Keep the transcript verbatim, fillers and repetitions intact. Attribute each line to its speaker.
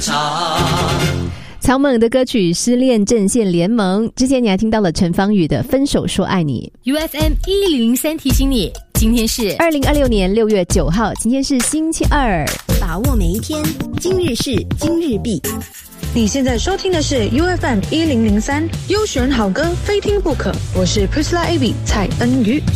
Speaker 1: 草蜢的歌曲《失恋阵线联盟》，之前你还听到了陈芳语的《分手说爱你》。
Speaker 2: U F M 一零零三提醒你，今天是
Speaker 1: 二零二六年六月九号，今天是星期二，
Speaker 3: 把握每一天，今日事今日毕。
Speaker 4: 你现在收听的是 U F M 一零零三，优选好歌非听不可。我是 Priscilla Abby 蔡恩瑜。